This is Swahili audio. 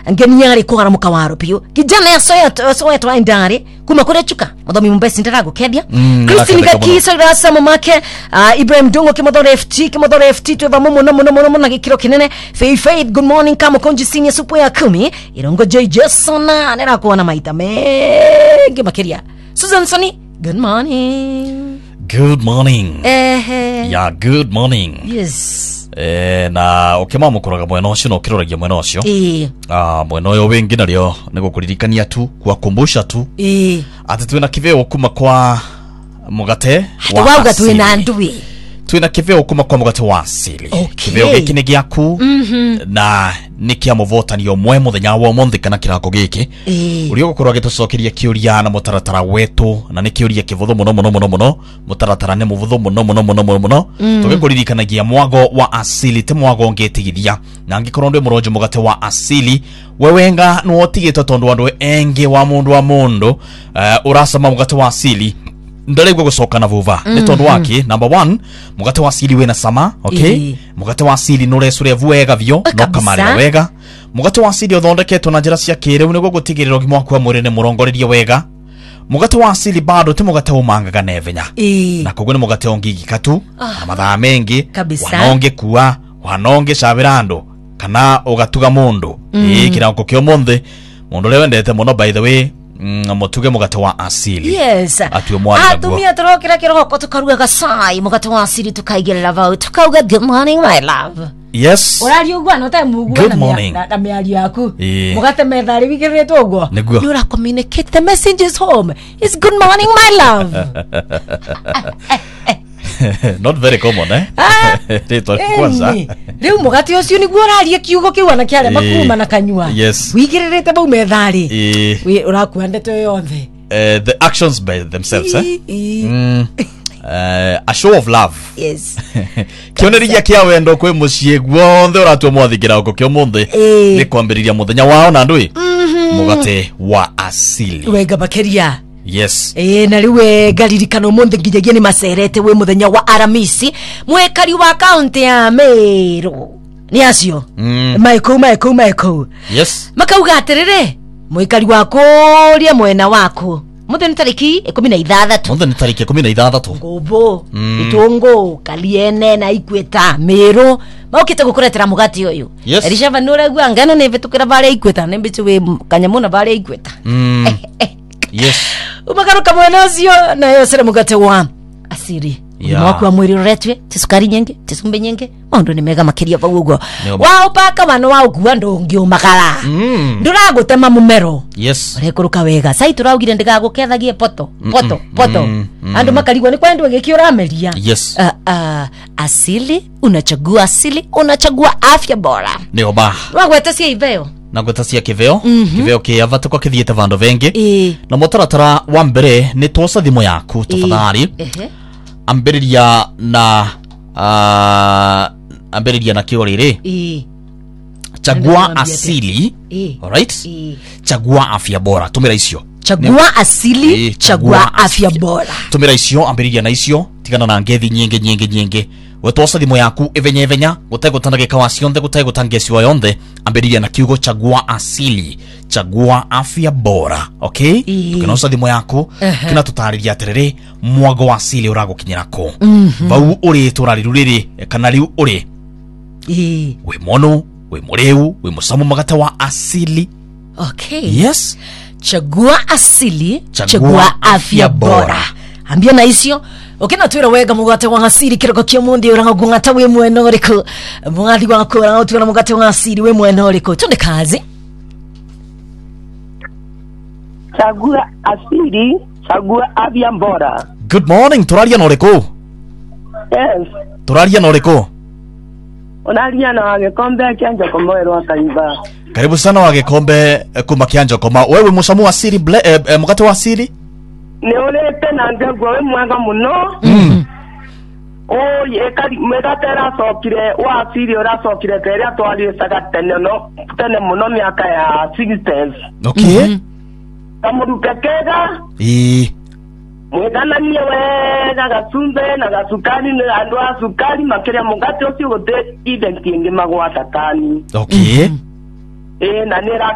ngeni yari kugara mukawaro pio kijana ya soya to indari kuma kure chuka muthomi Mombasa ndarago kedia Christine Gakisa rasa mamake Ibrahim Dongo kimodore FT tweva mumo na gikiro kinene Faith good morning kama konji senior supu ya 10 irongo Joy Jason nera kuona maita mengi makeria Susan Soni good morning yeah good morning yes na okema mukuraga mwena ucio no kiroragia mwena ucio mwena uyo wingi nario nigukuririkania tu kuwakumbusha tu ati twina kiveo kuma kwa mugate wa uga twina ndui twina kiveo kuma kwa mugate wa asili kiveo giki ni giaku na nikia muvotani omwe muthenya wa umuthi kana kirako giki urio gukorwa gitucokeria kiuria na mutaratara wetu na ni kiuria kivuthu muno mutaratara ni muvuthu muno tugikuririkanagia mwago wa asili te mwago ngetigithia na ngikorwo ndwe muronjo mugate wa asili wewenga no otigito tondu andu engi wa mundu urasama mugate wa asili ndaregwa gucoka na vuva ni tondu wake number 1 mugate wa asili wena sama mugate wa asili no resure vuega vyo no kamara wega mugate wa asili uthondeketwo na njira cia kiriu niguo gutigirira ugima waku wa mwiri ni murongorerie wega mugate wa asili bado ti mugate umangaga nevenya na koguo ni mugate ongigikatu na mathaa mengi wanonge kuwa wanonge cabirando kana ugatuga mundu kirako kyo monde mundu lewendete muno by the way mutuge mugate wa asili yes atwe mwana atumia turokira kiroko tukaruga gasai mugate wa asili tukaigerera vau tukauga good morning my love yes urari ugwa no time ugwa na miari yaku mugate methari wigiretwo ugwa you ra communicate the messages home it's good morning my love not very common Rito kwanza leo mugate ucio ni gurarie kiugo kiwana kiale makuma na kanyua wigirerete bau methari we urakuandete yonthe the actions by themselves a show of love yes kioneria kia wendo kwe mucie guonthe uratwa mwathigira uko kio munthe ni kwambiriria muthenya wao na ndui mugate wa asili wega bakeria yes na riwe garirikano monde ngijagia ni maserete we muthenya wa aramisi mwekari wa county ya Meru ni acio Michael yes makauga atirire mwekari wa kuria mwena wako muthenya ni tariki 16 muthenya ni tariki 16 ngobo itongo kaliene na Ikweta Meru maukite gukuretera mugati uyu erishava nura gwa ngano ne vetukira bare Ikweta nembiche we kanyamuna bare Ikweta yes umagaruka mwena ucio na yosere mugate wa asiri mwako wa mwiri retwe tisukari nyenge tisumbe nyenge ondo ni mega makiria bagugo wao paka bano wao guando ngio makala nduragutema mumero yes rekuruka wega sai turaugire ndigagukethagie poto andu makarigwa ni kwendwe gikiura meria yes asili unachagua afya bora nio ba wagwetesia iveo na gwetasia kiveo kiveo kiavate kwa kithiete vando vengi na mutaratara wa mbere ni twosa thimu yaku tafadhali ambiriria na kioriri chagua asili alright chagua afya bora tumira icio chagua asili chagua afya bora tumira icio ambiriria na icio tigana na ngethi nyingi wetwosa thimu yaku evenya gutegutanaga kawa cionthe gutegutangeswa yonthe ambiriria na kiugo chagua asili chagua afya bora okay ukinosa thimu yaku kina tutariria atiriri mwago wa asili uragukinyirako vau uri turariruriri kana riu uri we mono we mureu we musamu magate wa asili okay yes chagua asili chagua afya bora ambia na icio okena twira wega mugate wa asili kiroko kio mundi urangungata we mwena uriku mungati wa kora twira mugate wa asili we mwena uriku tunde kazi chagua asili chagua afya bora good morning turaria na uriku yes turaria na uriku unaria na wagekombe kianja komoerwa kaiba karibu sana wagekombe kuma kianja koma wewe musamu wa asili mugate wa asili ne olete na ngego we mwanga muno ye kali megatera sokire wa asili ora sokire kere atwali sagatene no tene muno miaka ya 60s okay kamurukekega mwegana niwe gasumbe na gasukari na andwa sukari makeria mugate ucio gote identity ngi magwa tatani okay na nera